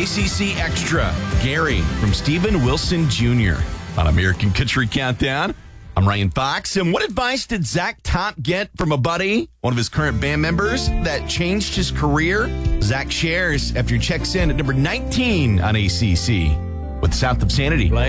ACC Extra, Gary from Stephen Wilson Jr. on American Country Countdown. I'm Ryan Fox. And what advice did Zach Top get from a buddy, one of his current band members, that changed his career? Zach shares after he checks in at number 19 on ACC with South of Sanity.